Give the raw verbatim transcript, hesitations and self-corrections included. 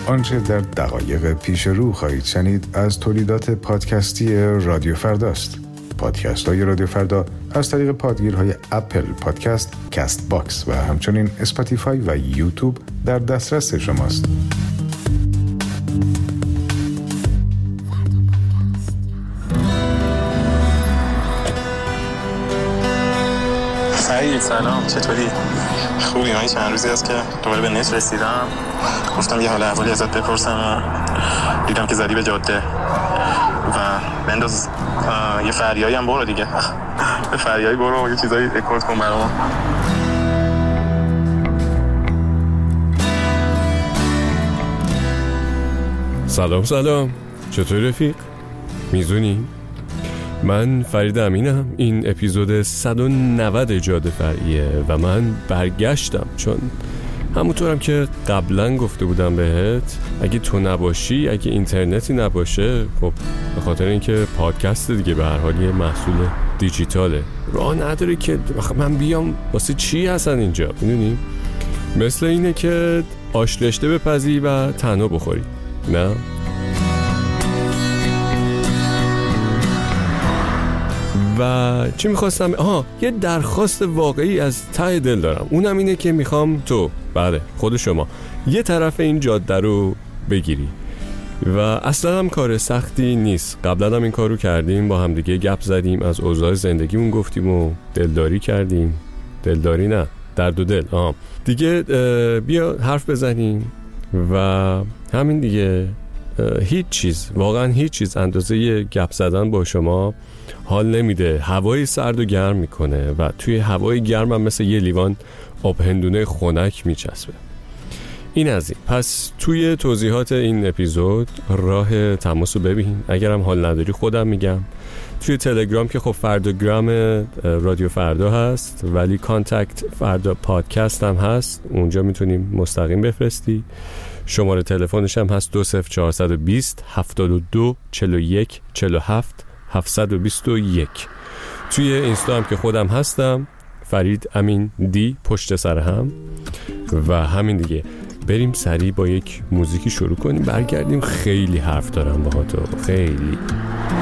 آنچه در دقایق پیش رو خواهید شنید از تولیدات پادکستی رادیو فرداست. پادکست های رادیو فردا از طریق پادگیرهای اپل پادکست، کست باکس و همچنین اسپاتیفای و یوتیوب در دسترس شماست. فرید سلام، چطوری؟ خوبی؟ من چند روزی هست که دوباره به نت رسیدم، گفتم یه حال احوالی ازت بپرسم و دیدم که زدی به جاده و بنداز یه فریایی هم برو دیگه. به فریایی برو، یه چیزایی رکورد کن برام. سلام سلام، چطوری رفیق؟ میزونی؟ من فرید امینم. این اپیزود صد و نود جاده فرعیه و من برگشتم، چون همونطورم که قبلا گفته بودم بهت، اگه تو نباشی، اگه اینترنتی نباشه، خب به خاطر اینکه پادکست دیگه به هر حال یه محصول دیجیتاله، راه نداره که من بیام واسه چی هستن اینجا، میدونی؟ مثل اینه که آشلشته بپزی و تنها بخوری، نه؟ و چی میخواستم؟ آها، یه درخواست واقعی از ته دل دارم، اونم اینه که میخوام تو، بله خود شما، یه طرف این جاده رو بگیری و اصلا هم کار سختی نیست. قبلا هم این کار رو کردیم، با هم دیگه گپ زدیم، از اوضاع زندگیمون گفتیم و دلداری کردیم. دلداری نه، درد و دل. آها دیگه، بیا حرف بزنیم و همین دیگه. هیچ چیز، واقعا هیچ چیز اندازه یه گپ زدن با شما حال نمیده. هوای سرد و گرم میکنه و توی هوای گرم هم مثل یه لیوان آب هندونه خنک میچسبه. این از این. پس توی توضیحات این اپیزود راه تماس رو ببین. اگرم حال نداری خودم میگم. توی تلگرام که خب فرداگرام رادیو فردا هست، ولی کانتکت فردا پادکست هم هست، اونجا میتونیم مستقیم بفرستی. شماره تلفنش هم هست دو صفر چهار دو صفر هفتاد و دو چهل و یک چهل و هفت هفتصد و بیست و یک. توی اینستا هم که خودم هستم، فرید امین دی پشت سر هم. و همین دیگه، بریم سریع با یک موزیکی شروع کنیم، برگردیم. خیلی حرف دارم با تو، خیلی.